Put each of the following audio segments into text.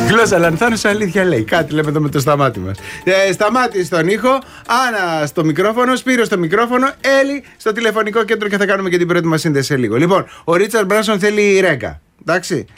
Γλώσσα λανθάνους, αλήθεια λέει. Κάτι λέμε εδώ με το Σταμάτη μας. Σταμάτη στον ήχο, Άννα στο μικρόφωνο, Σπύρο στο μικρόφωνο, Έλλη στο τηλεφωνικό κέντρο και θα κάνουμε και την πρώτη μας σύνδεση σε λίγο. Λοιπόν, ο Ρίτσαρντ Μπράνσον θέλει ρέγκα. Εντάξει.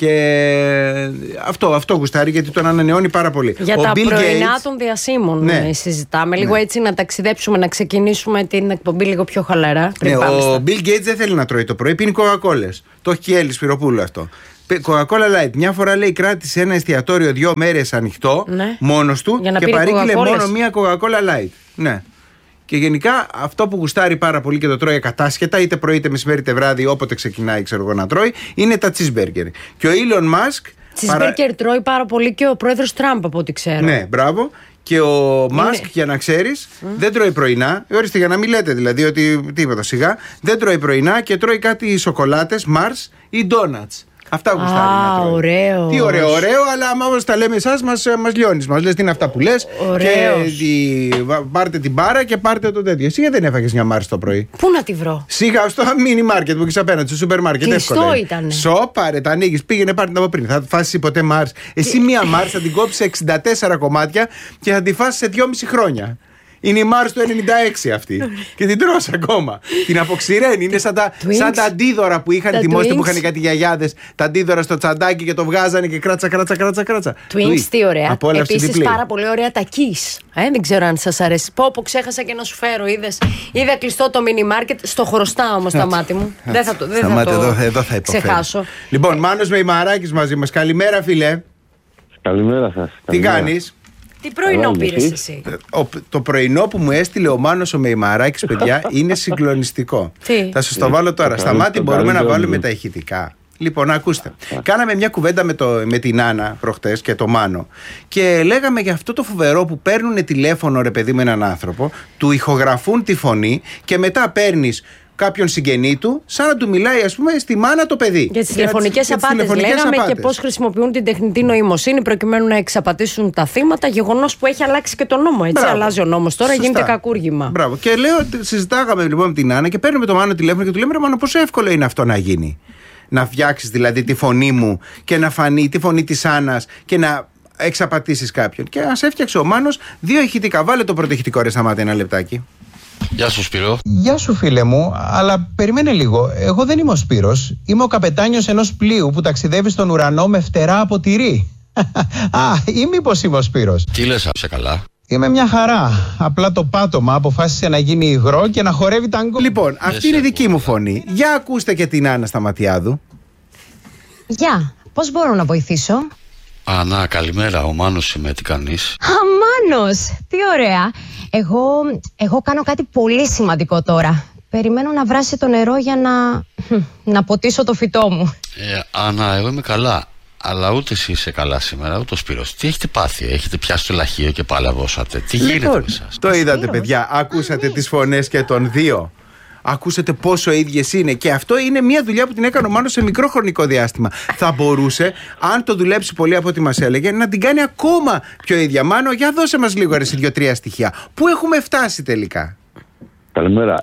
Και αυτό γουστάρει γιατί τον ανανεώνει πάρα πολύ. Για ο τα Bill πρωινά Gates, των διασύμων συζητάμε. Λίγο έτσι να ταξιδέψουμε, να ξεκινήσουμε την εκπομπή λίγο πιο χαλαρά. Ο Bill Gates δεν θέλει να τρώει το πρωί, πίνει κοκακόλες. Το έχει και η Έλλη Σπυροπούλου αυτό. Coca-Cola Light. Μια φορά λέει κράτησε ένα εστιατόριο 2 μέρες ανοιχτό, μόνος του, και παρήγγειλε μόνο μία Coca-Cola Light. Ναι. Και γενικά αυτό που γουστάρει πάρα πολύ και το τρώει ακατάσχετα, είτε πρωί είτε μεσημέρι είτε βράδυ, όποτε ξεκινάει να τρώει, είναι τα cheeseburger. Και ο Elon Musk. Cheeseburger τρώει πάρα πολύ και ο πρόεδρος Τραμπ, από ό,τι ξέρω. Ναι, μπράβο. Και ο Musk, για να ξέρεις, δεν τρώει πρωινά. Ορίστε, για να μην λέτε δηλαδή ότι τίποτα σιγά. Δεν τρώει πρωινά και τρώει κάτι σοκολάτες, Mars ή donuts. Αυτά γουστάρει να τρώει. Ωραίο. Τι ωραίο, αλλά άμα όμως τα λέμε εσάς, μας λιώνεις. Μας λες τι είναι αυτά που λες. Ωραίος. Και πάρτε την μπάρα και πάρτε το τέτοιο. Εσύ δεν έφαγες μια Mars το πρωί? Πού να τη βρω? Σιγά στο mini market που έχεις απέναντι, στο σούπερ μάρκετ. Κλειστό ήτανε. Πάρε, τα ανοίγεις, πήγαινε πάρτε την από πριν. Θα φάσεις ποτέ Mars? Εσύ μια Mars θα την κόψεις σε 64 κομμάτια και θα τη φάσεις σε 2,5 χρόνια. Είναι η Mars του 96 αυτή. Και την τρως ακόμα. Την αποξηραίνει. Είναι σαν τα αντίδωρα που είχαν ετοιμώσει, που είχαν κάτι γιαγιάδες. Τα αντίδωρα στο τσαντάκι και το βγάζανε και κράτσα. Twins, τι ωραία. Επίσης πάρα πολύ ωραία τα Kiss. Δεν ξέρω αν σας αρέσει. Πω, ξέχασα και να σου φέρω. Είδα κλειστό το mini market. Στο χρωστά όμως τα μάτι μου. Δεν θα το ξεχάσω. Λοιπόν, Μάνος Μεϊμαράκης μαζί μας. Καλημέρα, φίλε. Καλημέρα σας. Τι κάνεις? Τι πρωινό πήρες εσύ? Το πρωινό που μου έστειλε ο Μάνος ο Μεϊμαράκης, παιδιά, είναι συγκλονιστικό. Θα σας το βάλω τώρα. Σταμάτη, μπορούμε να βάλουμε τα ηχητικά? Λοιπόν, ακούστε. Κάναμε μια κουβέντα με την Άννα προχτές και το Μάνο και λέγαμε για αυτό το φοβερό που παίρνουν τηλέφωνο, ρε παιδί, με έναν άνθρωπο, του ηχογραφούν τη φωνή και μετά παίρνεις κάποιον συγγενή του, σαν να του μιλάει, ας πούμε, στη μάνα το παιδί. Για τις τηλεφωνικές απάτες λέγαμε και πώς χρησιμοποιούν την τεχνητή νοημοσύνη προκειμένου να εξαπατήσουν τα θύματα. Γεγονός που έχει αλλάξει και το νόμο. Έτσι, αλλάζει ο νόμος τώρα, γίνεται κακούργημα. Μπράβο. Και συζητάγαμε λοιπόν με την Άννα και παίρνουμε το Μάνο τηλέφωνο και του λέμε: ρε Μάνο, πόσο εύκολο είναι αυτό να γίνει? Να φτιάξεις δηλαδή τη φωνή μου και να φανεί τη φωνή της Άννας και να εξαπατήσεις κάποιον. Και ας έφτιαξε ο Μάνος 2 ηχητικά. Βάλε το πρώτο ηχητικό, ρε Σταμάτη, ένα λεπτάκι. Γεια σου, Σπύρο. Γεια σου, φίλε μου, αλλά περιμένε λίγο. Εγώ δεν είμαι ο Σπύρος. Είμαι ο καπετάνιος ενός πλοίου που ταξιδεύει στον ουρανό με φτερά από τυρί. Ή μήπως είμαι ο Σπύρος? Τι λες, είσαι καλά? Είμαι μια χαρά. Απλά το πάτωμα αποφάσισε να γίνει υγρό και να χορεύει ταγκό. Λοιπόν, αυτή είναι η δική μου φωνή. Για ακούστε και την Άννα Σταματιάδου. Γεια, πώς μπορώ να βοηθήσω? Άννα, καλημέρα. Ο Μάνος είμαι, τι κάνεις? Μάνος, τι ωραία. Εγώ κάνω κάτι πολύ σημαντικό τώρα. Περιμένω να βράσει το νερό για να ποτίσω το φυτό μου. Άννα, εγώ είμαι καλά. Αλλά ούτε εσύ είσαι καλά σήμερα, ούτε ο Σπύρος. Τι έχετε πάθει? Έχετε πιάσει το λαχείο και παλαβώσατε? Τι γίνεται με εσάς? Το είδατε, παιδιά? Ακούσατε τις φωνές και των δύο? Ακούσατε πόσο ίδιες είναι? Και αυτό είναι μια δουλειά που την έκανε ο Μάνος σε μικρό χρονικό διάστημα. Θα μπορούσε, αν το δουλέψει πολύ από ό,τι μας έλεγε, να την κάνει ακόμα πιο ίδια. Μάνο, για δώσε μας λίγο αρέσει 2-3 στοιχεία. Πού έχουμε φτάσει τελικά? Καλημέρα.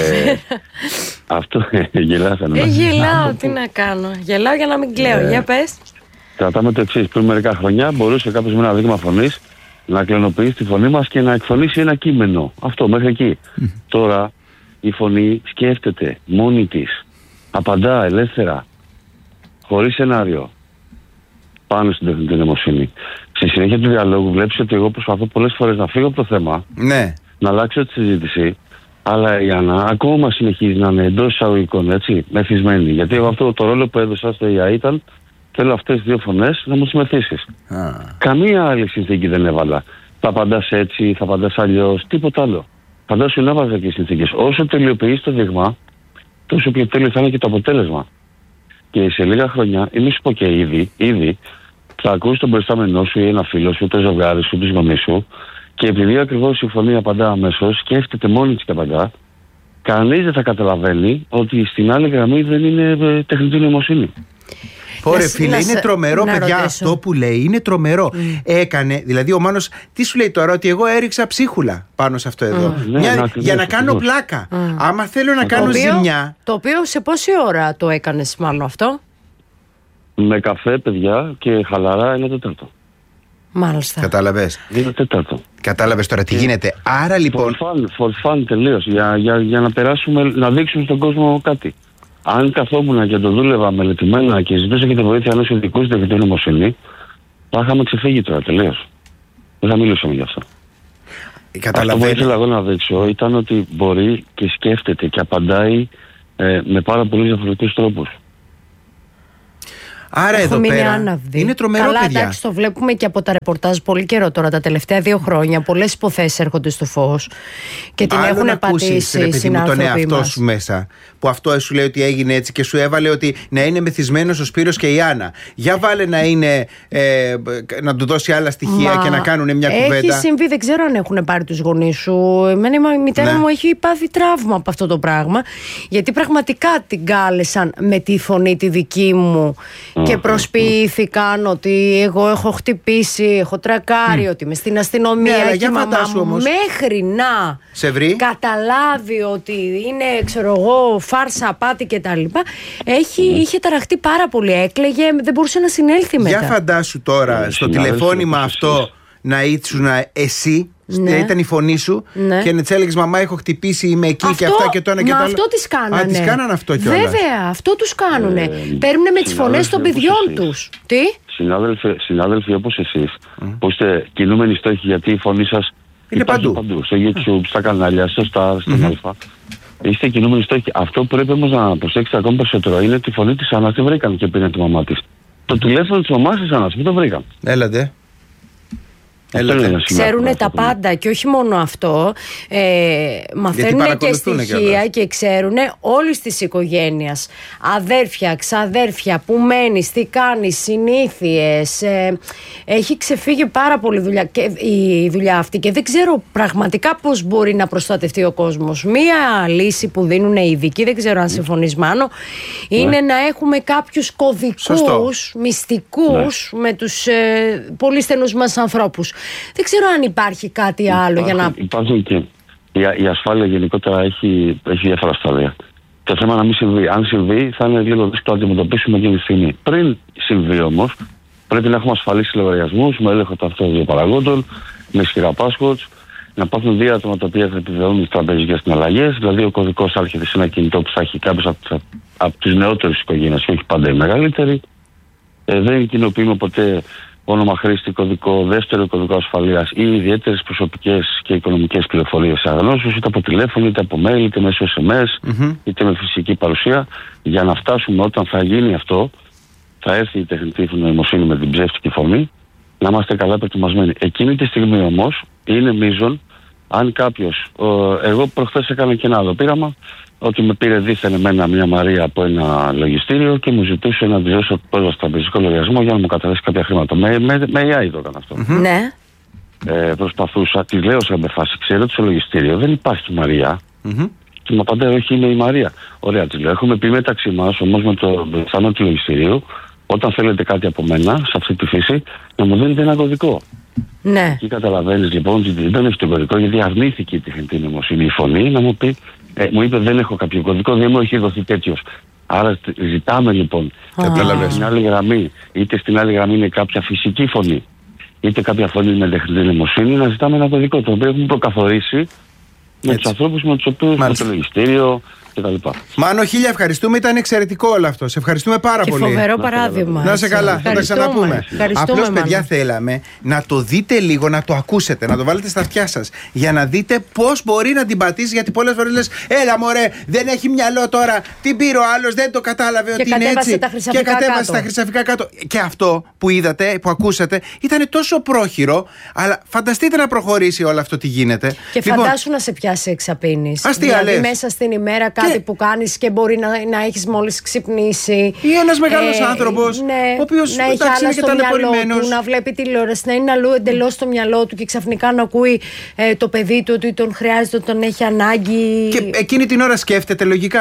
Αυτό γελάσανε. Γελάω, τι να κάνω? Γελάω για να μην κλαίω. Για πες. Κρατάμε το εξής. Πριν μερικά χρόνια μπορούσε κάποιος με ένα δείγμα φωνής να κλωνοποιήσει τη φωνή μας και να εκφωνήσει ένα κείμενο. Αυτό μέχρι εκεί. Τώρα η φωνή σκέφτεται μόνη της. Απαντά ελεύθερα. Χωρίς σενάριο. Πάνω στην τεχνητή νοημοσύνη. Στη συνέχεια του διαλόγου βλέπεις ότι εγώ προσπαθώ πολλές φορές να φύγω από το θέμα. Ναι. Να αλλάξω τη συζήτηση. Αλλά η Άννα ακόμα συνεχίζει να είναι εντός εισαγωγικών, έτσι, μεθυσμένη. Γιατί εγώ αυτό το ρόλο που έδωσα στο AI ήταν: θέλω αυτές τις 2 φωνές να μου τις μεθύσεις. Καμία άλλη συνθήκη δεν έβαλα. Θα απαντάς έτσι, θα απαντάς αλλιώς, τίποτα άλλο. Φαντάσου να βάζα και συνθήκες. Όσο τελειοποιείς το δείγμα, τόσο πιο τέλειο θα είναι και το αποτέλεσμα. Και σε λίγα χρόνια, ή μη σου πω και ήδη, θα ακούσει τον προϊστάμενό σου ή ένα φίλο σου, το ζευγάρι σου, τη γονεί σου, και επειδή ακριβώς η φωνή απαντά αμέσως, σκέφτεται μόνη της και απαντά, κανείς δεν θα καταλαβαίνει ότι στην άλλη γραμμή δεν είναι τεχνητή νοημοσύνη. Ωραία, φίλε, είναι τρομερό, παιδιά, αυτό που λέει. Είναι τρομερό. Έκανε, δηλαδή ο Μάνος, τι σου λέει τώρα, ότι εγώ έριξα ψίχουλα πάνω σε αυτό εδώ. Για να κάνω πλάκα. Άμα θέλω να κάνω ζημιά. Το οποίο σε πόση ώρα το έκανες, μάλλον αυτό? Με καφέ, παιδιά, και χαλαρά 1/4. Μάλιστα. Κατάλαβες. 1/4. Κατάλαβες τώρα τι γίνεται. Άρα λοιπόν. For fun τελείως. Για να περάσουμε, να δείξουμε στον κόσμο κάτι. Αν καθόμουν και το δούλευα μελετημένα και ζητούσα και τη βοήθεια ενός ειδικού στην τεχνητή νοημοσύνη, θα είχαμε ξεφύγει τώρα τελείως. Δεν θα μιλούσαμε γι' αυτό. Αυτό που ήθελα εγώ να δείξω ήταν ότι μπορεί και σκέφτεται και απαντάει με πάρα πολλούς διαφορετικούς τρόπους. Άρα εδώ πέρα είναι τρομερό, καλά, παιδιά. Εντάξει, το βλέπουμε και από τα ρεπορτάζ πολύ καιρό τώρα, τα τελευταία 2 χρόνια. Πολλές υποθέσεις έρχονται στο φως και την έχουν πατήσει οι συνάνθρωποι μας. Τον εαυτό σου μέσα, που αυτό σου λέει ότι έγινε έτσι και σου έβαλε ότι να είναι μεθυσμένος ο Σπύρος και η Άννα. Για βάλε να είναι, να του δώσει άλλα στοιχεία και να κάνουν μια κουβέντα. Έχει συμβεί, δεν ξέρω αν έχουν πάρει τους γονείς σου. Εμένα η μητέρα μου έχει πάθει τραύμα από αυτό το πράγμα. Γιατί πραγματικά την κάλεσαν με τη φωνή τη δική μου. Και προσποιήθηκαν ότι εγώ έχω χτυπήσει, έχω τρακάρει, ότι είμαι στην αστυνομία και η μαμά μου όμως, μέχρι να καταλάβει ότι είναι, ξέρω εγώ, φάρσα, απάτη κτλ. Είχε ταραχτεί πάρα πολύ, έκλαιγε, δεν μπορούσε να συνέλθει μετά. Για φαντάσου τώρα στο τηλεφώνημα αυτό να ήσουν εσύ. Ναι. Ήταν η φωνή σου και να της έλεγες μαμά έχω χτυπήσει, είμαι εκεί και αυτά και το ένα και το άλλο. Αυτό τις κάνανε. Τις κάνανε αυτό κιόλας. Βέβαια, αυτό τους κάνουνε. Παίρνουνε με τις φωνές των παιδιών τους. Τι? Συνάδελφοι όπως εσείς, που είστε κινούμενοι στόχοι, γιατί η φωνή σας είναι παντού. Στο YouTube, στα κανάλια, στο Star, στην Αλφα. Είστε κινούμενοι στόχοι. Αυτό που πρέπει όμως να προσέξετε ακόμη περισσότερο είναι τη φωνή της Άννας. Τι βρήκαν και πήραν τη μαμά της. Το τηλέφωνο της μαμάς της Άννας, πού το βρήκαν. Έλατε. Ξέρουν τα πάντα και όχι μόνο αυτό. Μαθαίνουν και στοιχεία και ξέρουν όλης της οικογένειας. Αδέρφια, ξαδέρφια, που μένεις, τι κάνεις, συνήθειες. Έχει ξεφύγει πάρα πολύ δουλειά και η δουλειά αυτή και δεν ξέρω πραγματικά πώς μπορεί να προστατευτεί ο κόσμος. Μία λύση που δίνουν οι ειδικοί, δεν ξέρω αν συμφωνείς Μάνο, είναι να έχουμε κάποιους κωδικούς μυστικούς με τους πολύ στενούς μας ανθρώπους. Δεν ξέρω αν υπάρχει κάτι άλλο για να... Υπάρχουν και η ασφάλεια γενικότερα έχει διάφορα στάδια. Το θέμα να μην συμβεί. Αν συμβεί θα είναι λίγο δύσκολο να αντιμετωπίσουμε εκείνη τη στιγμή. Πριν συμβεί όμως, πρέπει να έχουμε ασφαλείς λογαριασμούς με έλεγχο ταυτόχρονα παραγόντων, με ισχυρά passwords, να υπάρχουν 2 άτομα τα οποία θα επιβεβαιώνουν τις τραπεζικές συναλλαγές. Δηλαδή ο κωδικός έρχεται σε ένα κινητό που θα έχει κάποιος από τις νεότερες οικογένειες και όχι πάντα οι μεγαλύτεροι. Δεν κοινοποιούμε ποτέ όνομα χρήστη, κωδικό, δεύτερο κωδικό ασφαλείας ή ιδιαίτερες προσωπικές και οικονομικές πληροφορίες σε αγνώστους, είτε από τηλέφωνο, είτε από mail, είτε μέσω SMS, είτε με φυσική παρουσία. Για να φτάσουμε όταν θα γίνει αυτό, θα έρθει η τεχνητή νοημοσύνη με την ψεύτικη φωνή, να είμαστε καλά προετοιμασμένοι. Εκείνη τη στιγμή όμως είναι μείζον αν κάποιος. Εγώ προχθές έκανα και ένα άλλο πείραμα, ότι με πήρε δίθεν εμένα μια Μαρία από ένα λογιστήριο και μου ζητούσε να τη δώσω πρόσβαση στο τραπεζικό λογαριασμό για να μου καταθέσει κάποια χρήματα. Με AI το έκανα αυτό. Ναι. Προσπαθούσα, τη λέω σε κάποια φάση, ξέρω ότι στο λογιστήριο δεν υπάρχει Μαρία. Και μου απαντάει, όχι, είναι η Μαρία. Ωραία, τη λέω. Έχουμε πει μεταξύ μας όμως με το θάνατο του λογιστηρίου, όταν θέλετε κάτι από μένα, σε αυτή τη φύση, να μου δίνετε ένα κωδικό. Ναι. Εκεί καταλαβαίνεις λοιπόν ότι δεν έχει το κωδικό, γιατί αρνήθηκε η τεχνητή νοημοσύνη, η φωνή, να μου πει. Μου είπε δεν έχω κάποιο κωδικό, δεν μου έχει δοθεί τέτοιος. Άρα ζητάμε λοιπόν στην άλλη γραμμή, είτε στην άλλη γραμμή είναι κάποια φυσική φωνή, είτε κάποια φωνή με τεχνητή νοημοσύνη, να ζητάμε ένα κωδικό το οποίο έχουμε προκαθορίσει με τους ανθρώπους με τους οποίους με το λογιστήριο κτλ. Μάνο, χίλια ευχαριστούμε, ήταν εξαιρετικό όλο αυτό. Σε ευχαριστούμε πάρα πολύ. Φοβερό παράδειγμα. Να σε καλά, θα τα ξαναπούμε. Απλώς, παιδιά, θέλαμε να το δείτε λίγο, να το ακούσετε, να το βάλετε στα αυτιά σας, για να δείτε πώς μπορεί να την πατήσει. Γιατί πολλές φορές λες, έλα μωρέ, δεν έχει μυαλό τώρα. Την πήρε ο άλλος, δεν το κατάλαβε ότι είναι έτσι. Και κατέβασε τα χρυσαφικά κάτω. Και αυτό που είδατε, που ακούσατε, ήταν τόσο πρόχειρο, αλλά φανταστείτε να προχωρήσει όλο αυτό τι γίνεται. Και φαντάσου να σε πιάσει εξαπίνης. Δηλαδή μέσα στην ημέρα κάτι που κάνεις και μπορεί να έχεις μόλις ξυπνήσει. Ή ένας μεγάλος άνθρωπος, ο οποίος να έχει άλλα στο μυαλό του, να βλέπει τηλεόραση, να είναι αλλού εντελώς στο μυαλό του και ξαφνικά να ακούει το παιδί του ότι τον χρειάζεται, τον έχει ανάγκη. Και εκείνη την ώρα σκέφτεται λογικά.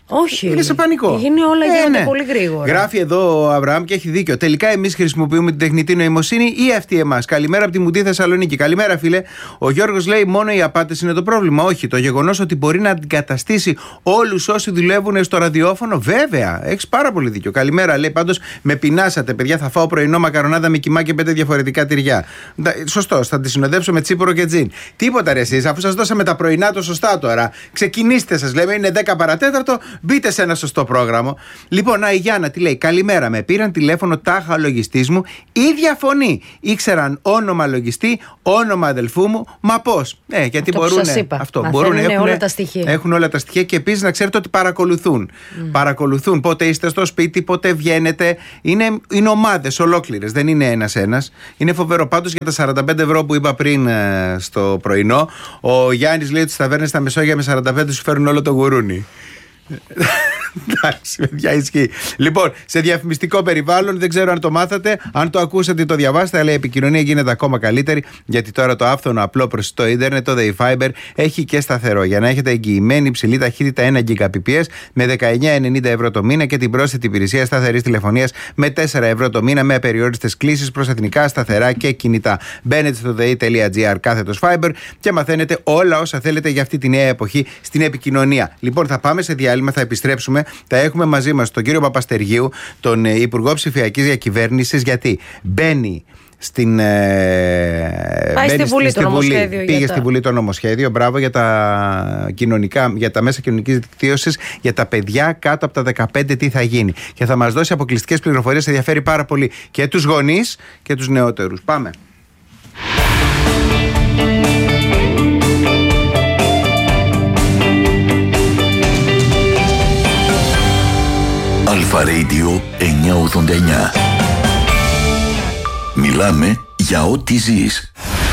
Όχι. Είναι σε πανικό. Γίνονται πολύ γρήγορα. Γράφει εδώ ο Αβραάμ και έχει δίκιο. Τελικά εμείς χρησιμοποιούμε την τεχνητή νοημοσύνη ή αυτοί εμάς? Καλημέρα από τη Μουτή Θεσσαλονίκη. Καλημέρα, φίλε. Ο Γιώργος λέει: μόνο οι απάτες είναι το πρόβλημα. Όχι. Το γεγονός ότι μπορεί να αντικαταστήσει όλους όσοι δουλεύουν στο ραδιόφωνο, βέβαια. Έχεις πάρα πολύ δίκιο. Καλημέρα, λέει. Πάντως με πεινάσατε, παιδιά. Θα φάω πρωινό μακαρονάδα με κιμά και 5 διαφορετικά τυριά. Σωστός. Θα τη συνοδεύσω με τσίπουρο και τζιν. Τίποτα ρε εσείς, αφού σας δώσαμε τα πρωινά το σωστά τώρα. Ξεκινήστε, σας λέμε, είναι 10 παρατέταρτο. Μπείτε σε ένα σωστό πρόγραμμα. Λοιπόν, η Γιάννα τι λέει: καλημέρα, με πήραν τηλέφωνο τάχα ο λογιστής μου, ίδια φωνή. Ήξεραν όνομα λογιστή, όνομα αδελφού μου. Μα πώς? Γιατί μπορούν. Έχουν όλα τα στοιχεία και επίσης να ξέρετε ότι παρακολουθούν. Παρακολουθούν πότε είστε στο σπίτι, πότε βγαίνετε. Είναι ομάδες ολόκληρες, δεν είναι ένας-ένας. Είναι φοβερό. Πάντως για τα 45 ευρώ που είπα πριν στο πρωινό, ο Γιάννης λέει ότι στις ταβέρνες στα Μεσόγεια με 45 σου φέρουν όλο το γουρούνι. Εντάξει, παιδιά, ισχύει. Λοιπόν, σε διαφημιστικό περιβάλλον, δεν ξέρω αν το μάθατε, αν το ακούσατε ή το διαβάσατε, αλλά η επικοινωνία γίνεται ακόμα καλύτερη, γιατί τώρα το άφθονο απλό προσιτό ίντερνετ, το Day Fiber, έχει και σταθερό. Για να έχετε εγγυημένη υψηλή ταχύτητα 1 Gbps με 19,90 ευρώ το μήνα και την πρόσθετη υπηρεσία σταθερής τηλεφωνίας με 4 ευρώ το μήνα με απεριόριστες κλήσεις προς εθνικά, σταθερά και κινητά. Μπαίνετε στο day.gr/Fiber και μαθαίνετε όλα όσα θέλετε για αυτή τη νέα εποχή στην επικοινωνία. Λοιπόν, θα πάμε σε διάλειμμα, θα επιστρέψουμε. Θα έχουμε μαζί μας τον κύριο Παπαστεργίου, τον Υπουργό Ψηφιακής Διακυβέρνησης, γιατί μπαίνει στην Βουλή. Πήγε στη Βουλή το νομοσχέδιο. Μπράβο για τα μέσα κοινωνικής δικτύωσης, για τα παιδιά κάτω από τα 15, τι θα γίνει. Και θα μας δώσει αποκλειστικές πληροφορίες. Ενδιαφέρει πάρα πολύ και τους γονείς και τους νεότερους. Πάμε. Αλφα Radio 989. Μιλάμε για ό,τι ζεις.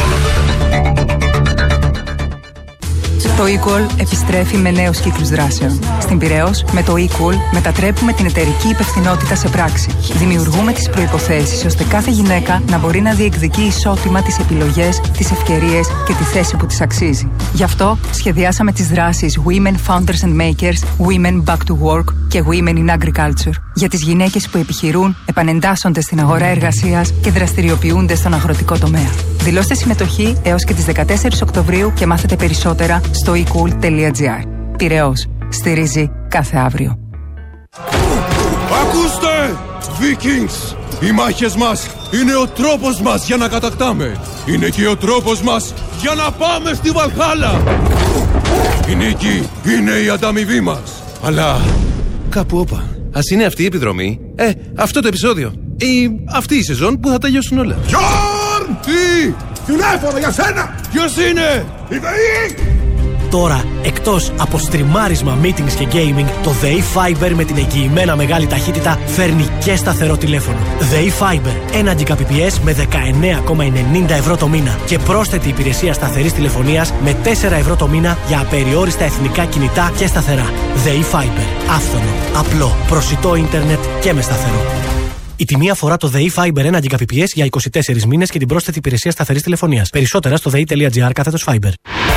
Το eCall επιστρέφει με νέους κύκλους δράσεων. Στην Πειραιώς, με το eCall μετατρέπουμε την εταιρική υπευθυνότητα σε πράξη. Δημιουργούμε τις προϋποθέσεις ώστε κάθε γυναίκα να μπορεί να διεκδικεί ισότιμα τις επιλογές, τις ευκαιρίες και τη θέση που της αξίζει. Γι' αυτό σχεδιάσαμε τις δράσεις Women Founders and Makers, Women Back to Work και Women in Agriculture. Για τις γυναίκες που επιχειρούν, επανεντάσσονται στην αγορά εργασίας και δραστηριοποιούνται στον αγροτικό τομέα. Δηλώστε συμμετοχή έως και τις 14 Οκτωβρίου και μάθετε περισσότερα στο ecool.gr. Πειραιώς. Στηρίζει κάθε αύριο. Ακούστε! Vikings! Οι μάχες μας είναι ο τρόπος μας για να κατακτάμε. Είναι και ο τρόπος μας για να πάμε στη Βαλχάλα. Η νίκη είναι η ανταμοιβή μας. Αλλά κάπου όπα. Ας είναι αυτή η επιδρομή, αυτό το επεισόδιο ή αυτή η σεζόν που θα τελειώσουν όλα. Γιόρν! Τι! Τηλέφωνο για σένα! Ποιος είναι? Η ΔΕΗ! Τώρα, εκτός από στριμάρισμα, meetings και gaming, το ΔΕΗ Fiber με την εγγυημένα μεγάλη ταχύτητα φέρνει και σταθερό τηλέφωνο. ΔΕΗ Fiber, 1 Gbps με 19,90 ευρώ το μήνα και πρόσθετη υπηρεσία σταθερής τηλεφωνίας με 4 ευρώ το μήνα για απεριόριστα εθνικά κινητά και σταθερά. ΔΕΗ Fiber, άφθονο, απλό, προσιτό ίντερνετ και με σταθερό. Η τιμή αφορά το ΔΕΗ Fiber 1 Gbps για 24 μήνες και την πρόσθετη υπηρεσία σταθερής τηλεφωνίας. Περισσότερα στο dei.gr/Fiber.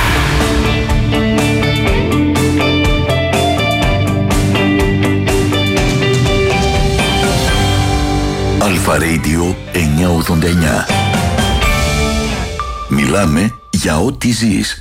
Αλφα Radio 989. Μιλάμε για ό,τι ζεις.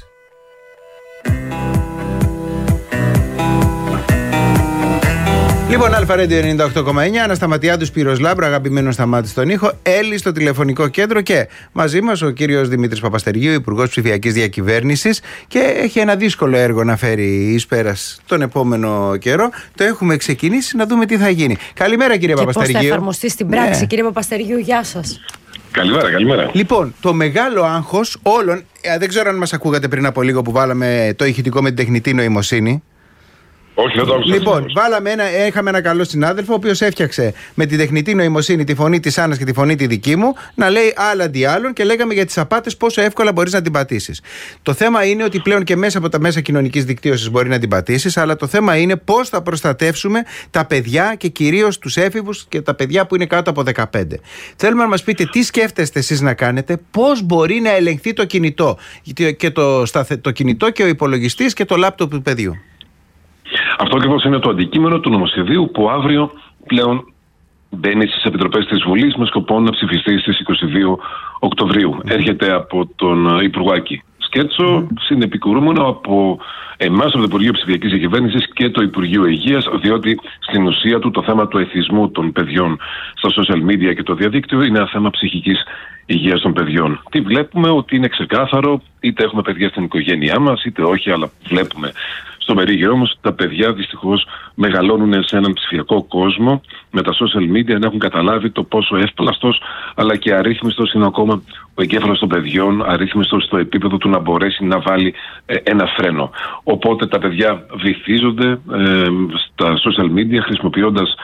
Λοιπόν, Αλφα Radio 98,9, Ανασταματιάδου Σπύρος Λάμπρα, αγαπημένο Σταμάτη στον ήχο, Έλλη στο τηλεφωνικό κέντρο και μαζί μας ο κύριος Δημήτρης Παπαστεργίου, Υπουργός Ψηφιακής Διακυβέρνησης, και έχει ένα δύσκολο έργο να φέρει εις πέρας τον επόμενο καιρό. Το έχουμε ξεκινήσει, να δούμε τι θα γίνει. Καλημέρα, κύριε Παπαστεργίου. Πώς θα εφαρμοστεί στην πράξη, κύριε Παπαστεργίου, γεια σας. Καλημέρα. Λοιπόν, το μεγάλο άγχος όλων, δεν ξέρω αν μας ακούγατε πριν από λίγο που βάλαμε το ηχητικό με την τεχνητή νοημοσύνη. Όχι, δεν το άκουσα. Λοιπόν, είχαμε ένα καλό συνάδελφο, ο οποίος έφτιαξε με τη τεχνητή νοημοσύνη τη φωνή της Άννας και τη φωνή τη δική μου να λέει άλλα αντί άλλων και λέγαμε για τις απάτες πόσο εύκολα μπορείς να την πατήσεις. Το θέμα είναι ότι πλέον και μέσα από τα μέσα κοινωνικής δικτύωσης μπορεί να την πατήσεις, αλλά το θέμα είναι πώς θα προστατεύσουμε τα παιδιά και κυρίως τους έφηβους και τα παιδιά που είναι κάτω από 15. Θέλουμε να μας πείτε τι σκέφτεστε εσείς να κάνετε, πώς μπορεί να ελεγχθεί το κινητό, και το κινητό και ο υπολογιστής και το λάπτοπ του παιδιού. Αυτό ακριβώς είναι το αντικείμενο του νομοσχεδίου που αύριο πλέον μπαίνει στις επιτροπές της Βουλής με σκοπό να ψηφιστεί στις 22 Οκτωβρίου. Έρχεται από τον Υπουργό Άκη Σκέτσο, συνεπικουρούμενο από εμάς, από το Υπουργείο Ψηφιακής Διακυβέρνησης και το Υπουργείο Υγείας, διότι στην ουσία του το θέμα του εθισμού των παιδιών στα social media και το διαδίκτυο είναι ένα θέμα ψυχικής υγείας των παιδιών. Τι βλέπουμε? Ότι είναι ξεκάθαρο, είτε έχουμε παιδιά στην οικογένειά μας, είτε όχι, αλλά βλέπουμε στο περίγυρό μας τα παιδιά δυστυχώς μεγαλώνουν σε έναν ψηφιακό κόσμο με τα social media, να έχουν καταλάβει το πόσο εύπλαστος αλλά και αρρύθμιστος είναι ακόμα ο εγκέφαλος των παιδιών, αρρύθμιστος στο επίπεδο του να μπορέσει να βάλει ένα φρένο. Οπότε τα παιδιά βυθίζονται στα social media χρησιμοποιώντας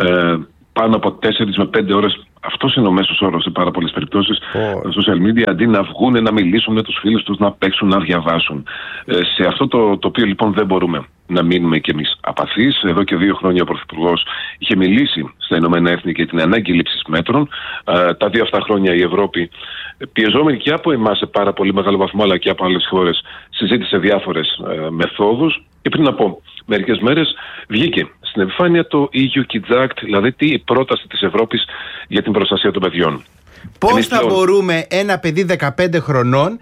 πάνω από 4 με 5 ώρες. Αυτός είναι ο μέσος όρος σε πάρα πολλές περιπτώσεις στα social media, αντί να βγουν, να μιλήσουν με τους φίλους τους, να παίξουν, να διαβάσουν. Σε αυτό το οποίο λοιπόν δεν μπορούμε να μείνουμε κι εμείς απαθείς. Εδώ και 2 χρόνια ο Πρωθυπουργός είχε μιλήσει στα Ηνωμένα Έθνη για την ανάγκη λήψης μέτρων. Τα 2 αυτά χρόνια η Ευρώπη, πιεζόμενη και από εμάς σε πάρα πολύ μεγάλο βαθμό, αλλά και από άλλες χώρες, συζήτησε διάφορες μεθόδους. Και πριν από μερικές μέρες βγήκε στην επιφάνεια το EU Kids Act, δηλαδή η πρόταση της Ευρώπης για την προστασία των παιδιών. Πώς θα μπορούμε ένα παιδί 15 χρονών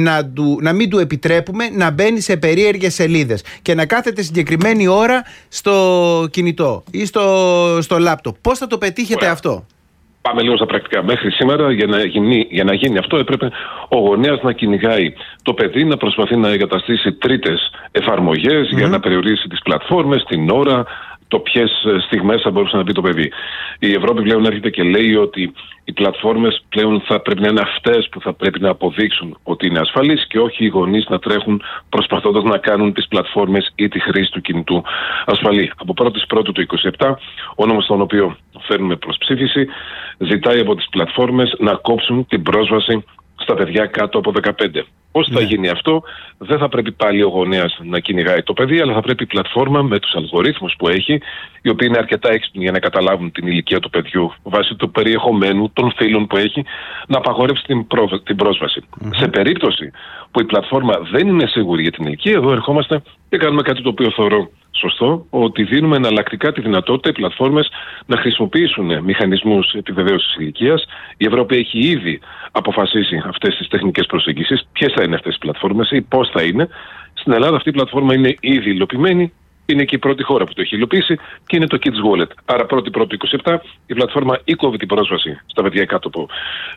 να μην του επιτρέπουμε να μπαίνει σε περίεργες σελίδες και να κάθεται συγκεκριμένη ώρα στο κινητό ή στο λάπτοπ? Πώς θα το πετύχετε αυτό? Πάμε λίγο στα πρακτικά. Μέχρι σήμερα για να γίνει αυτό έπρεπε ο γονέας να κυνηγάει το παιδί, να προσπαθεί να εγκαταστήσει τρίτες εφαρμογές για να περιορίσει τις πλατφόρμες, την ώρα, το ποιες στιγμές θα μπορούσε να μπει το παιδί. Η Ευρώπη πλέον έρχεται και λέει ότι οι πλατφόρμες πλέον θα πρέπει να είναι αυτές που θα πρέπει να αποδείξουν ότι είναι ασφαλείς και όχι οι γονείς να τρέχουν προσπαθώντας να κάνουν τις πλατφόρμες ή τη χρήση του κινητού ασφαλή. Από 1η Πρώτου του 2027, ο νόμος τον οποίο φέρνουμε προς ψήφιση ζητάει από τις πλατφόρμες να κόψουν την πρόσβαση στα παιδιά κάτω από 15. Πώς θα γίνει αυτό? Δεν θα πρέπει πάλι ο γονέας να κυνηγάει το παιδί, αλλά θα πρέπει η πλατφόρμα με τους αλγορίθμους που έχει, οι οποίοι είναι αρκετά έξυπνοι για να καταλάβουν την ηλικία του παιδιού βάσει του περιεχομένου, των φίλων που έχει, να απαγορεύσει την πρόσβαση. Σε περίπτωση που η πλατφόρμα δεν είναι σίγουρη για την ηλικία, εδώ ερχόμαστε και κάνουμε κάτι το οποίο θεωρώ σωστό, ότι δίνουμε εναλλακτικά τη δυνατότητα οι πλατφόρμες να χρησιμοποιήσουν μηχανισμούς επιβεβαίωσης ηλικίας. Η Ευρώπη έχει ήδη αποφασίσει αυτές τις τεχνικές προσεγγίσεις, ποιες θα είναι αυτές οι πλατφόρμες ή πώς θα είναι. Στην Ελλάδα αυτή η πλατφόρμα είναι ήδη υλοποιημένη, είναι και η πρώτη χώρα που το έχει υλοποιήσει και είναι το Kids Wallet. Άρα 1η Πρώτου 27 η πλατφόρμα ή κόβει την πρόσβαση στα παιδιά κάτω από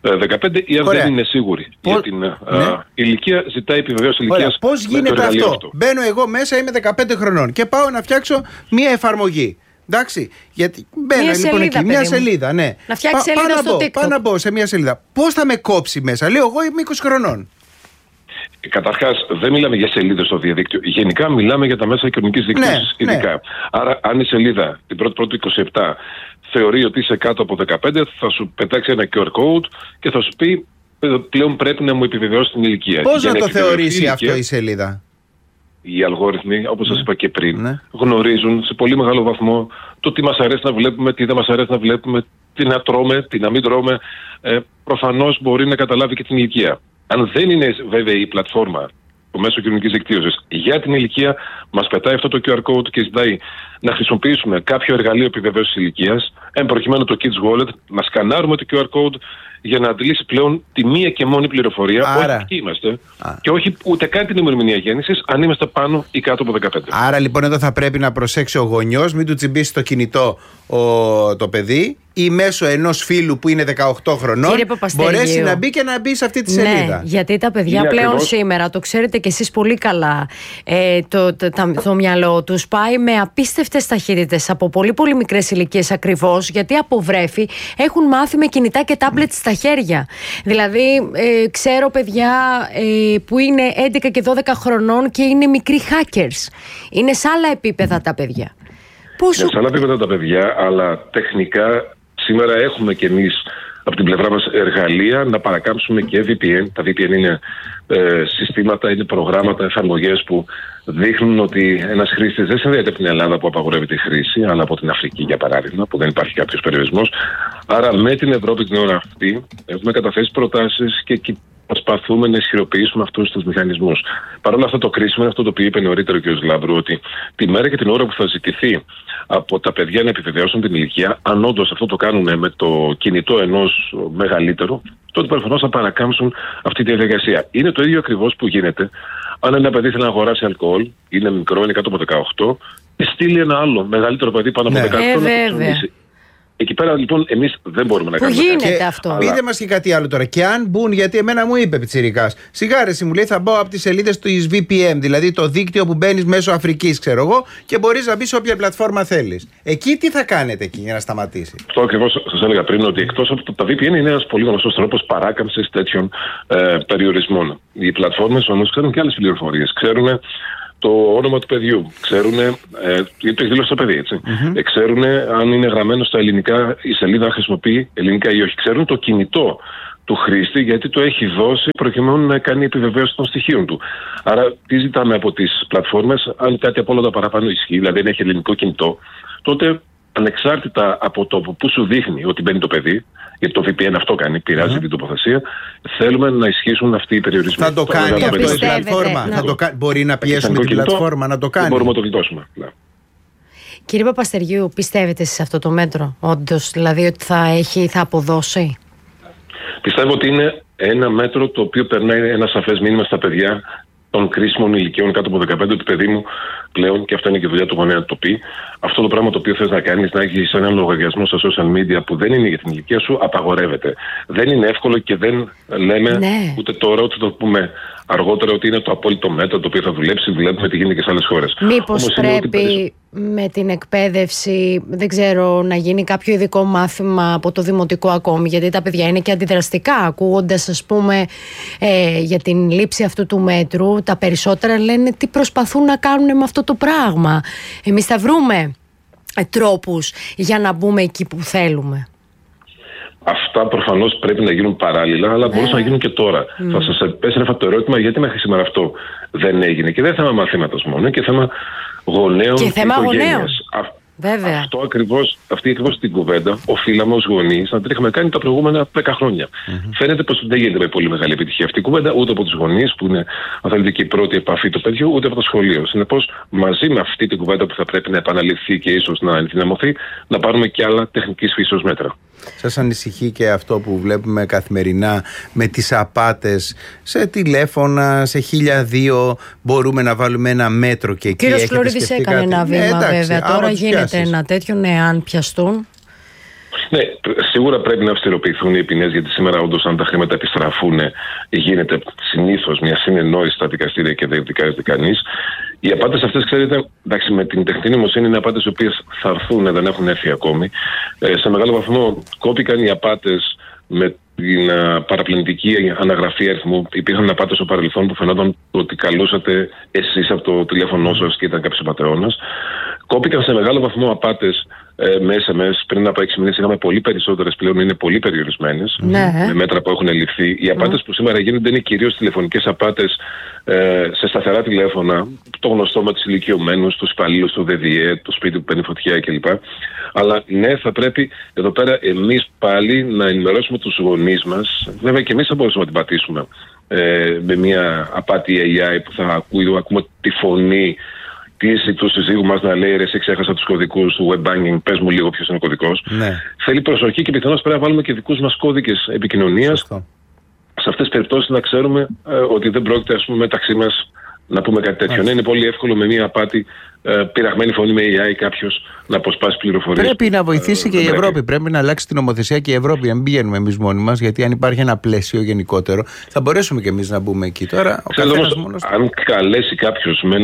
15 ή αν δεν είναι σίγουρη για την ηλικία, ζητάει επιβεβαίωση ηλικίας. Πώς γίνεται αυτό? Μπαίνω εγώ μέσα, είμαι 15 χρονών και πάω να φτιάξω μία εφαρμογή. Εντάξει, γιατί μπαίνω λοιπόν εκεί, μια σελίδα, ναι. Να φτιάξει σελίδα στο TikTok. Πάω να μπω σε μια σελίδα. Πώς θα με κόψει μέσα? Λέω εγώ είμαι 20 χρονών. Καταρχάς, δεν μιλάμε για σελίδες στο διαδίκτυο. Γενικά μιλάμε για τα μέσα κοινωνικής δικτύωσης. Ειδικά. Άρα, αν η σελίδα την 1η Πρώτου 27 θεωρεί ότι είσαι κάτω από 15, θα σου πετάξει ένα QR code και θα σου πει πλέον πρέπει να μου επιβεβαιώσει την ηλικία. Πώς να το θεωρήσει αυτό η σελίδα? Οι αλγόριθμοι, όπως σας είπα και πριν, γνωρίζουν σε πολύ μεγάλο βαθμό το τι μας αρέσει να βλέπουμε, τι δεν μας αρέσει να βλέπουμε, τι να τρώμε, τι να μην τρώμε. Προφανώς μπορεί να καταλάβει και την ηλικία. Αν δεν είναι βέβαια η πλατφόρμα, το μέσο κοινωνικής δικτύωσης για την ηλικία, μας πετάει αυτό το QR code και ζητάει να χρησιμοποιήσουμε κάποιο εργαλείο επιβεβαίωσης ηλικίας, εν προκειμένου το Kids Wallet, να σκανάρουμε το QR code για να αντλήσει πλέον τη μία και μόνη πληροφορία. Άρα, όχι ποιοι είμαστε και όχι ούτε καν την ημερομηνία γέννησης, αν είμαστε πάνω ή κάτω από 15. Άρα λοιπόν εδώ θα πρέπει να προσέξει ο γονιός, μην του τσιμπήσει το κινητό το παιδί ή μέσω ενός φίλου που είναι 18 χρονών μπορέσει να μπει και να μπει σε αυτή τη σελίδα. Ναι, γιατί τα παιδιά πλέον σήμερα, το ξέρετε κι εσείς πολύ καλά, το μυαλό τους πάει με απίστευτες ταχύτητες από πολύ πολύ μικρές ηλικίες, ακριβώς γιατί από βρέφη έχουν μάθει με κινητά και τάμπλετ στα χέρια. Δηλαδή ξέρω παιδιά που είναι 11 και 12 χρονών και είναι μικροί hackers. Είναι σε άλλα επίπεδα τα παιδιά. Σε άλλα επίπεδα τα παιδιά, αλλά τεχνικά σήμερα έχουμε κι εμείς από την πλευρά μας εργαλεία να παρακάμψουμε και VPN. Τα VPN είναι συστήματα, είναι προγράμματα, εφαρμογές που δείχνουν ότι ένας χρήστης δεν συνδέεται από την Ελλάδα που απαγορεύεται η χρήση, αλλά από την Αφρική για παράδειγμα, που δεν υπάρχει κάποιος περιορισμός. Άρα με την Ευρώπη την ώρα αυτή έχουμε καταθέσει προτάσεις και προσπαθούμε να ισχυροποιήσουμε αυτούς τους μηχανισμούς. Παρ' όλα αυτά, το κρίσιμο είναι αυτό το οποίο είπε νωρίτερα ο κ. Λαμπρού, ότι τη μέρα και την ώρα που θα ζητηθεί από τα παιδιά να επιβεβαιώσουν την ηλικία, αν όντως αυτό το κάνουν με το κινητό ενός μεγαλύτερου, τότε προφανώς θα παρακάμψουν αυτή τη διαδικασία. Είναι το ίδιο ακριβώς που γίνεται αν ένα παιδί θέλει να αγοράσει αλκοόλ, είναι μικρό, είναι κάτω από 18, και στείλει ένα άλλο μεγαλύτερο παιδί πάνω από 18 να το. Εκεί πέρα λοιπόν εμείς δεν μπορούμε να κάνουμε. Πού γίνεται αυτό? Πείτε μας και κάτι άλλο τώρα. Και αν μπουν, γιατί εμένα μου είπε πιτσιρικάς, σιγάρες, μου λέει, θα μπω από τις σελίδες του VPN, δηλαδή το δίκτυο που μπαίνεις μέσω Αφρικής, ξέρω εγώ, και μπορείς να μπεις σε όποια πλατφόρμα θέλεις. Εκεί τι θα κάνετε εκεί για να σταματήσει? Αυτό ακριβώς σας έλεγα πριν, ότι εκτός από τα VPN είναι ένας πολύ γνωστός τρόπος παράκαμψης τέτοιων περιορισμών. Οι πλατφόρμες όμως ξέρουν και άλλες πληροφορίες. Ξέρουν το όνομα του παιδιού, ξέρουν, γιατί το έχει δηλώσει το παιδί, έτσι. Ξέρουν αν είναι γραμμένο στα ελληνικά, η σελίδα αν χρησιμοποιεί ελληνικά ή όχι. Ξέρουν το κινητό του χρήστη, γιατί το έχει δώσει προκειμένου να κάνει επιβεβαίωση των στοιχείων του. Άρα, τι ζητάμε από τις πλατφόρμες? Αν κάτι από όλα τα παραπάνω ισχύει, δηλαδή δεν έχει ελληνικό κινητό, τότε ανεξάρτητα από το που σου δείχνει ότι μπαίνει το παιδί, γιατί το VPN αυτό κάνει, πειράζει την τοποθεσία, θέλουμε να ισχύσουν αυτοί οι περιορισμοί. Θα το κάνει αυτό η πλατφόρμα? Μπορεί να πιέσουμε την πλατφόρμα να το κάνει? Μπορούμε να το γλιτώσουμε. Κύριε Παπαστεριού, πιστεύετε σε αυτό το μέτρο, όντως, δηλαδή ότι θα αποδώσει? Πιστεύω ότι είναι ένα μέτρο το οποίο περνάει ένα σαφές μήνυμα στα παιδιά των κρίσιμων ηλικιών κάτω από 15, ότι παιδί μου πλέον, και αυτό είναι και η δουλειά του γονέα να το πει, αυτό το πράγμα το οποίο θες να κάνεις, να έχεις έναν λογαριασμό στα social media που δεν είναι για την ηλικία σου, απαγορεύεται. Δεν είναι εύκολο και δεν λέμε ούτε τώρα, ούτε το πούμε αργότερα ότι είναι το απόλυτο μέτρο το οποίο θα δουλέψει. Βλέπουμε τι γίνεται και σε άλλες χώρες. Μήπως πρέπει με την εκπαίδευση, δεν ξέρω, να γίνει κάποιο ειδικό μάθημα από το δημοτικό ακόμη, γιατί τα παιδιά είναι και αντιδραστικά, ακούγοντας, ας πούμε, για την λήψη αυτού του μέτρου, τα περισσότερα λένε τι προσπαθούν να κάνουν με αυτό το πράγμα. Εμείς θα βρούμε τρόπους για να μπούμε εκεί που θέλουμε. Αυτά προφανώς πρέπει να γίνουν παράλληλα, αλλά μπορούσαν να γίνουν και τώρα. Θα σας επέστρεφα το ερώτημα, γιατί μέχρι σήμερα αυτό δεν έγινε. Και δεν θέμα μαθήματος μόνο, είναι και θέμα γονέων και οικογένειας. Βέβαια. Αυτή ακριβώς την κουβέντα οφείλαμε ως γονείς να την είχαμε κάνει τα προηγούμενα 10 χρόνια. Φαίνεται πως δεν γίνεται με πολύ μεγάλη επιτυχία αυτή η κουβέντα, ούτε από τους γονείς που είναι, αν θέλετε, και η πρώτη επαφή του παιδιού, ούτε από το σχολείο. Συνεπώς, μαζί με αυτή την κουβέντα που θα πρέπει να επαναληφθεί και ίσως να ενδυναμωθεί, να πάρουμε και άλλα τεχνικής φύσεως μέτρα. Σας ανησυχεί και αυτό που βλέπουμε καθημερινά με τις απάτες σε τηλέφωνα, σε 1002? Μπορούμε να βάλουμε ένα μέτρο και εκεί? Κύριος Φλωρίδης έκανε ένα βήμα, βέβαια. Τώρα γίνεται ένα τέτοιο, αν πιαστούν. Ναι, σίγουρα πρέπει να αυστηροποιηθούν οι ποινές, γιατί σήμερα όντως αν τα χρήματα επιστραφούν γίνεται συνήθως μια συνεννόηση στα δικαστήρια και δεν δικάζεται κανείς. Οι απάτες αυτές, ξέρετε, εντάξει, με την τεχνητή νοημοσύνη είναι απάτες οι οποίες θα έρθουν, δεν έχουν έρθει ακόμη. Σε μεγάλο βαθμό κόπηκαν οι απάτες με την παραπλανητική αναγραφή αριθμού. Υπήρχαν απάτες στο παρελθόν που φαινόταν ότι καλούσατε εσείς από το τηλέφωνό σας και ήταν κάποιος απατεώνας. Κόπηκαν σε μεγάλο βαθμό απάτες με SMS. Πριν από 6 μήνες είχαμε πολύ περισσότερες, πλέον είναι πολύ περιορισμένες με μέτρα που έχουν ληφθεί. Οι απάτες που σήμερα γίνονται είναι κυρίως τηλεφωνικές απάτες σε σταθερά τηλέφωνα, το γνωστό με τους ηλικιωμένους, τους υπαλλήλους του ΔΔΕ, το σπίτι που παίρνει φωτιά κλπ. Αλλά ναι, θα πρέπει εδώ πέρα εμείς πάλι να ενημερώσουμε τους γονείς μας. Βέβαια και εμείς θα μπορούσαμε να την πατήσουμε με μια απάτη AI που θα ακούμε τη φωνή του συζύγου μας να λέει: ρε, εσύ ξέχασα τους κωδικούς του web banking, πες μου λίγο ποιος είναι ο κωδικός. Θέλει προσοχή και πιθανώς πρέπει να βάλουμε και δικούς μας κώδικες επικοινωνίας. Σε αυτές τις περιπτώσεις να ξέρουμε ότι δεν πρόκειται, ας πούμε, μεταξύ μας να πούμε κάτι τέτοιο. Ναι, είναι πολύ εύκολο με μια απάτη πειραγμένη φωνή με AI κάποιος να αποσπάσει πληροφορίες. Πρέπει να βοηθήσει και η Ευρώπη. Πρέπει να αλλάξει την νομοθεσία και η Ευρώπη. Να μην πηγαίνουμε εμείς μόνοι μας, γιατί αν υπάρχει ένα πλαίσιο γενικότερο, θα μπορέσουμε και εμείς να μπούμε εκεί. Τώρα, αν καλέσει κάποιος με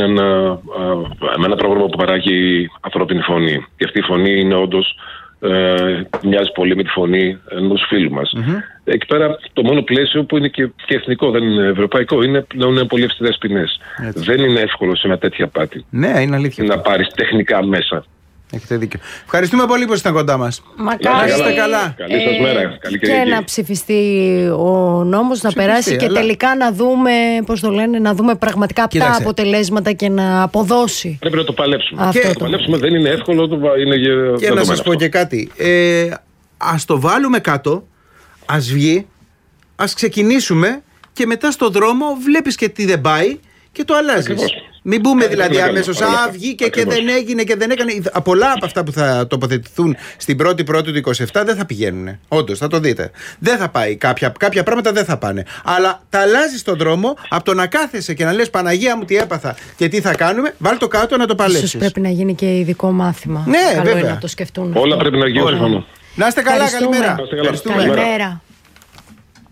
ένα πρόγραμμα που παράγει ανθρώπινη φωνή, και αυτή η φωνή είναι όντως μοιάζει πολύ με τη φωνή ενός φίλου μας. Εκεί πέρα το μόνο πλαίσιο που είναι και εθνικό, δεν είναι ευρωπαϊκό, είναι πολύ αυστηρές ποινές. Δεν είναι εύκολο σε μια τέτοια απάτη να πάρεις τεχνικά μέσα. Έχετε δίκιο. Ευχαριστούμε πολύ που ήσασταν κοντά μας. Μακάρι είστε καλά. Καλή σας μέρα. Καλή και να ψηφιστεί ο νόμος, να περάσει και τελικά να δούμε, πώς το λένε, να δούμε πραγματικά τα αποτελέσματα και να αποδώσει. Πρέπει να το παλέψουμε. Το παλέψουμε δεν είναι εύκολο. Και να σας πω και κάτι. Ας το βάλουμε κάτω, ας βγει, ας ξεκινήσουμε και μετά στο δρόμο βλέπεις και τι δεν πάει και το αλλάζεις. Μην μπούμε δηλαδή αμέσως, βγήκε και δεν έγινε και δεν έκανε. Πολλά από αυτά που θα τοποθετηθούν στην 1η Πρώτου του 27 δεν θα πηγαίνουν. Όντως, θα το δείτε. Δεν θα πάει. Κάποια πράγματα δεν θα πάνε. Αλλά τα αλλάζεις στον δρόμο, από το να κάθεσαι και να λες Παναγία μου τι έπαθα και τι θα κάνουμε, βάλ το κάτω να το παλέψεις. Ίσως πρέπει να γίνει και ειδικό μάθημα. Ναι, βέβαια. Να το σκεφτούν. Όλα πρέπει να γίνουν. Να είστε καλά, καλημέρα. Καλημέρα.